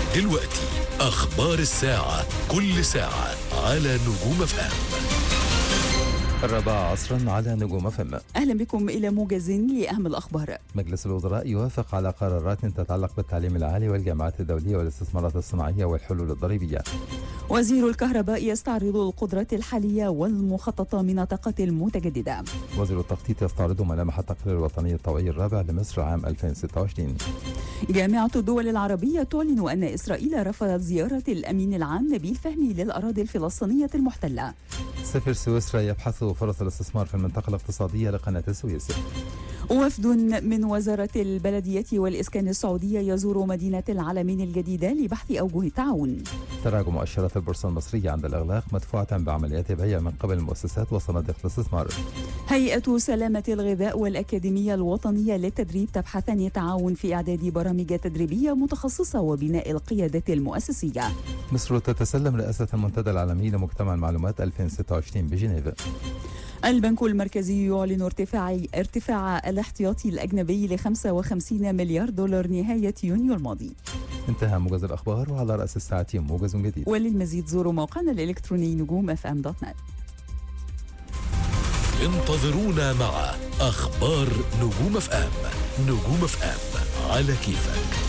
دلوقتي أخبار الساعة، كل ساعة على نجوم FM. 4 عصرا على نجوم FM. أهلا بكم إلى موجز لأهم الأخبار. مجلس الوزراء يوافق على قرارات تتعلق بالتعليم العالي والجامعات الدولية والاستثمارات الصناعية والحلول الضريبية. وزير الكهرباء يستعرض القدرات الحالية والمخططة من الطاقة المتجددة. وزير التخطيط يستعرض ملامح التقرير الوطني الطوعي الرابع لمصر عام 2026. جامعة الدول العربية تعلن أن إسرائيل رفضت زيارة الأمين العام نبيل فهمي للأراضي الفلسطينية المحتلة. سفير سويسرا يبحث فرص الاستثمار في المنطقة الاقتصادية لقناة السويس. وفد من وزارة البلدية والإسكان السعودية يزور مدينة العلمين الجديدة لبحث أوجه التعاون. تراجع مؤشرات البورصة المصرية عند الإغلاق مدفوعة بعمليات بيع من قبل المؤسسات وصناديق الاستثمار. هيئة سلامة الغذاء والأكاديمية الوطنية للتدريب تبحثان التعاون في إعداد برامج تدريبية متخصصة وبناء القيادة المؤسسية. مصر تتسلم رئاسة المنتدى العالمي لمجتمع المعلومات 2026 بجنيف. البنك المركزي يعلن ارتفاع الاحتياطي الأجنبي ل 55 مليار دولار نهاية يونيو الماضي. انتهى موجز الأخبار، وعلى رأس الساعة موجز جديد. وللمزيد زوروا موقعنا الإلكتروني نجوم.fm.net. انتظرونا مع أخبار نجوم FM. نجوم FM على كيفك.